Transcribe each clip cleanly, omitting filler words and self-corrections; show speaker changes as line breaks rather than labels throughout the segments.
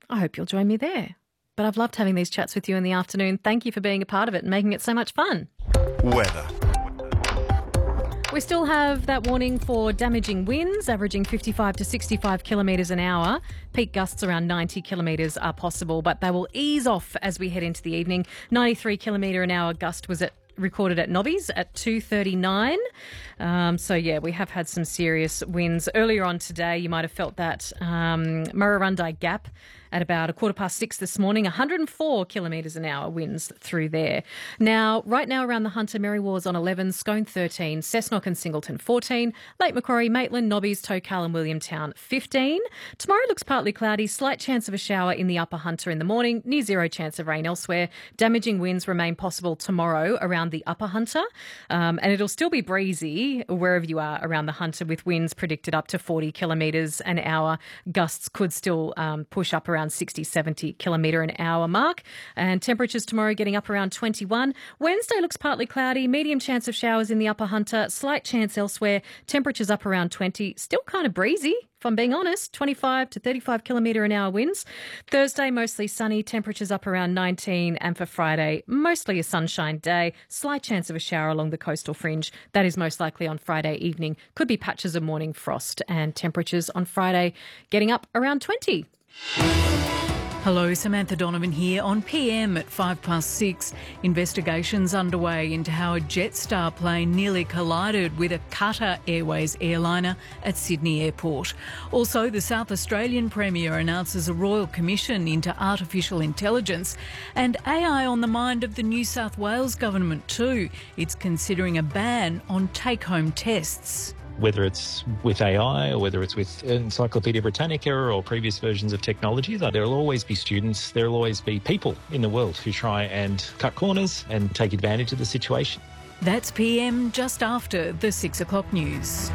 I hope you'll join me there. But I've loved having these chats with you in the afternoon. Thank you for being a part of it and making it so much fun.
Weather.
We still have that warning for damaging winds, averaging 55 to 65 kilometres an hour. Peak gusts around 90 kilometres are possible, but they will ease off as we head into the evening. 93 kilometre an hour gust was recorded at Nobby's at 2:39. We have had some serious winds. Earlier on today, you might have felt that Murrurundi Gap at about 6:15 this morning, 104 kilometres an hour winds through there. Now, right now around the Hunter, Mary War's on 11, Scone 13, Cessnock and Singleton 14, Lake Macquarie, Maitland, Nobby's, Tocal and Williamtown 15. Tomorrow looks partly cloudy, slight chance of a shower in the Upper Hunter in the morning, near zero chance of rain elsewhere. Damaging winds remain possible tomorrow around the Upper Hunter, and it'll still be breezy wherever you are around the Hunter, with winds predicted up to 40 kilometres an hour. Gusts could still push up around 60, 70 kilometre an hour mark. And temperatures tomorrow getting up around 21. Wednesday looks partly cloudy, medium chance of showers in the Upper Hunter, slight chance elsewhere. Temperatures up around 20. Still kind of breezy, if I'm being honest, 25 to 35 kilometre an hour winds. Thursday, mostly sunny, temperatures up around 19. And for Friday, mostly a sunshine day, slight chance of a shower along the coastal fringe. That is most likely on Friday evening. Could be patches of morning frost, and temperatures on Friday getting up around 20.
Hello, Samantha Donovan here on PM at 6:05. Investigations underway into how a Jetstar plane nearly collided with a Qatar Airways airliner at Sydney Airport. Also, the South Australian Premier announces a royal commission into artificial intelligence, and AI on the mind of the New South Wales government too. It's considering a ban on take-home tests.
Whether it's with AI or whether it's with Encyclopedia Britannica or previous versions of technology, there'll always be students, there'll always be people in the world who try and cut corners and take advantage of the situation.
That's PM just after the 6 o'clock news.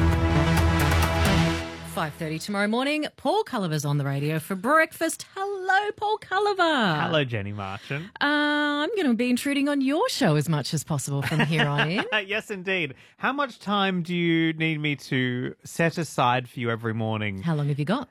5:30 tomorrow morning. Paul Culliver's on the radio for breakfast. Hello, Paul Culliver.
Hello, Jenny Martin.
I'm going to be intruding on your show as much as possible from here on in.
Yes, indeed. How much time do you need me to set aside for you every morning?
How long have you got?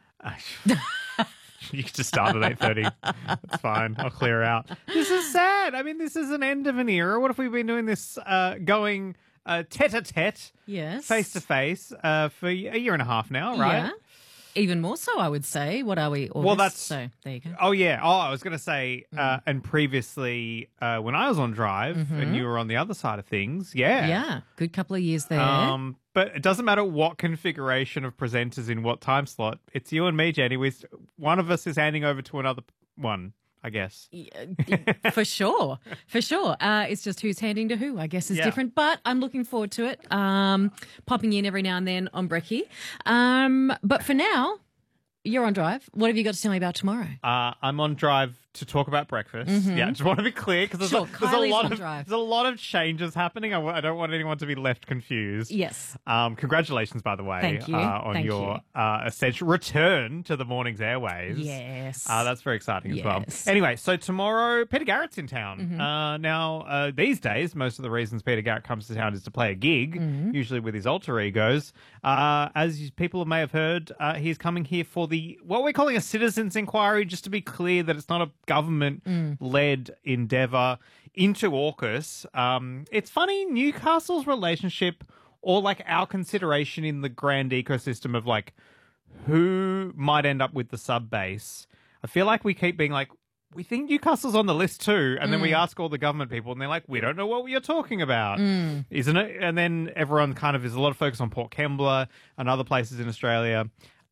You can just start at 8:30. That's fine. I'll clear out. This is sad. I mean, this is an end of an era. What if we've been doing this going tete-a-tete,
yes,
face-to-face for a year and a half now, right?
Yeah. Even more so, I would say. What are we? August?
Well, that's...
So, there you go.
Oh, yeah. Oh, I was going to say, and previously, when I was on Drive and you were on the other side of things, yeah.
Yeah, good couple of years there.
But it doesn't matter what configuration of presenters in what time slot. It's you and me, Jenny. One of us is handing over to another one, I guess.
For sure. It's just who's handing to who, I guess, is different. But I'm looking forward to it. Popping in every now and then on Brekkie. But for now, you're on Drive. What have you got to tell me about tomorrow?
I'm on Drive to talk about breakfast. Yeah, just want to be clear because there's a lot of changes happening. I don't want anyone to be left confused.
Yes.
Congratulations, by the way.
Thank you.
On your essential return to the morning's airwaves.
Yes.
That's very exciting as well. Anyway, so tomorrow Peter Garrett's in town. Now, these days, most of the reasons Peter Garrett comes to town is to play a gig, usually with his alter egos. As people may have heard, he's coming here for what we're calling a citizens' inquiry, just to be clear that it's not a government-led endeavour into AUKUS. It's funny, Newcastle's relationship, or like our consideration in the grand ecosystem of like who might end up with the sub-base. I feel like we keep being like, we think Newcastle's on the list too, and then we ask all the government people, and they're like, we don't know what you're talking about, isn't it? And then everyone kind of is a lot of focus on Port Kembla and other places in Australia.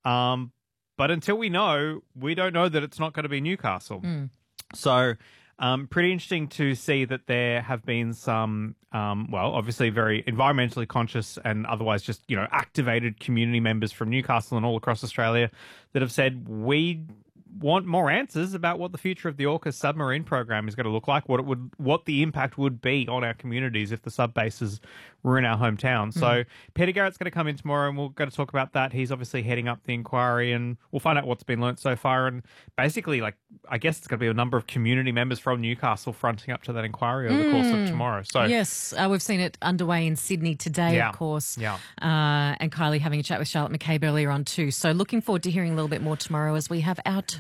But until we know, we don't know that it's not going to be Newcastle. So pretty interesting to see that there have been some, obviously very environmentally conscious and otherwise just, activated community members from Newcastle and all across Australia that have said, we want more answers about what the future of the AUKUS submarine program is going to look like, what the impact would be on our communities if the sub bases were in our hometown. So Peter Garrett's going to come in tomorrow and we're going to talk about that. He's obviously heading up the inquiry and we'll find out what's been learnt so far. And basically, I guess it's going to be a number of community members from Newcastle fronting up to that inquiry over the course of tomorrow. So
yes, we've seen it underway in Sydney today, of course. Yeah. And Kylie having a chat with Charlotte McCabe earlier on too. So looking forward to hearing a little bit more tomorrow as we have our